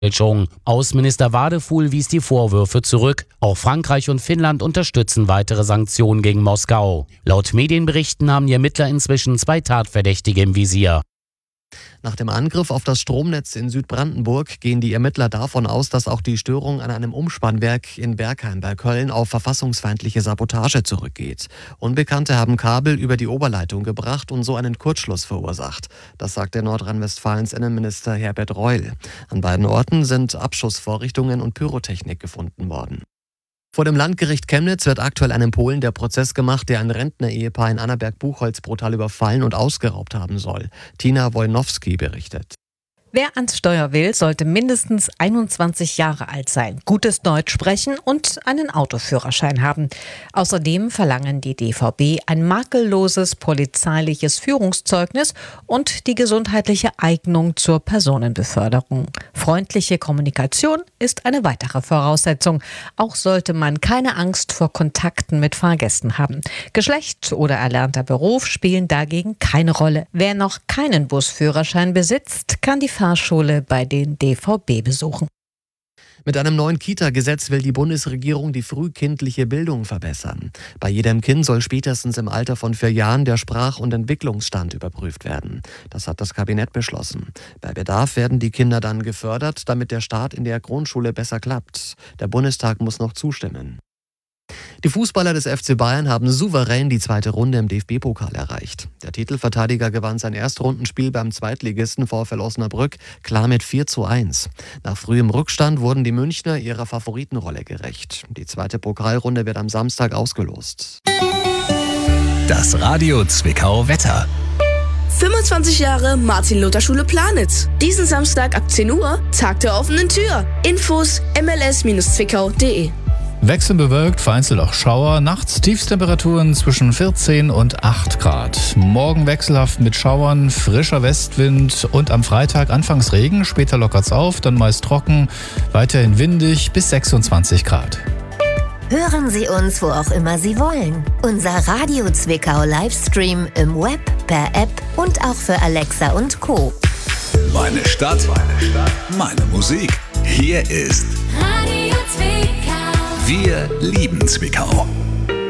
Außenminister Wadefuhl wies die Vorwürfe zurück. Auch Frankreich und Finnland unterstützen weitere Sanktionen gegen Moskau. Laut Medienberichten haben die Ermittler inzwischen 2 Tatverdächtige im Visier. Nach dem Angriff auf das Stromnetz in Südbrandenburg gehen die Ermittler davon aus, dass auch die Störung an einem Umspannwerk in Bergheim bei Köln auf verfassungsfeindliche Sabotage zurückgeht. Unbekannte haben Kabel über die Oberleitung gebracht und so einen Kurzschluss verursacht. Das sagt der Nordrhein-Westfalens Innenminister Herbert Reul. An beiden Orten sind Abschussvorrichtungen und Pyrotechnik gefunden worden. Vor dem Landgericht Chemnitz wird aktuell einem Polen der Prozess gemacht, der ein Rentner-Ehepaar in Annaberg-Buchholz brutal überfallen und ausgeraubt haben soll. Tina Wojnowski berichtet. Wer ans Steuer will, sollte mindestens 21 Jahre alt sein, gutes Deutsch sprechen und einen Autoführerschein haben. Außerdem verlangen die DVB ein makelloses polizeiliches Führungszeugnis und die gesundheitliche Eignung zur Personenbeförderung. Freundliche Kommunikation ist eine weitere Voraussetzung. Auch sollte man keine Angst vor Kontakten mit Fahrgästen haben. Geschlecht oder erlernter Beruf spielen dagegen keine Rolle. Wer noch keinen Busführerschein besitzt, kann die Fahrschule bei den DVB besuchen. Mit einem neuen Kita-Gesetz will die Bundesregierung die frühkindliche Bildung verbessern. Bei jedem Kind soll spätestens im Alter von 4 Jahren der Sprach- und Entwicklungsstand überprüft werden. Das hat das Kabinett beschlossen. Bei Bedarf werden die Kinder dann gefördert, damit der Start in der Grundschule besser klappt. Der Bundestag muss noch zustimmen. Die Fußballer des FC Bayern haben souverän die 2. Runde im DFB-Pokal erreicht. Der Titelverteidiger gewann sein Erstrundenspiel beim Zweitligisten VfL Osnabrück klar mit 4:1. Nach frühem Rückstand wurden die Münchner ihrer Favoritenrolle gerecht. Die 2. Pokalrunde wird am Samstag ausgelost. Das Radio Zwickau Wetter. 25 Jahre Martin-Luther-Schule Planitz. Diesen Samstag ab 10 Uhr, Tag der offenen Tür. Infos mls-zwickau.de. Wechselnd bewölkt, vereinzelt auch Schauer. Nachts Tiefstemperaturen zwischen 14 und 8 Grad. Morgen wechselhaft mit Schauern, frischer Westwind und am Freitag anfangs Regen. Später lockert's auf, dann meist trocken, weiterhin windig bis 26 Grad. Hören Sie uns, wo auch immer Sie wollen. Unser Radio Zwickau Livestream im Web, per App und auch für Alexa und Co. Meine Stadt, meine Musik. Hier ist Radio Zwickau. Wir lieben Zwickau.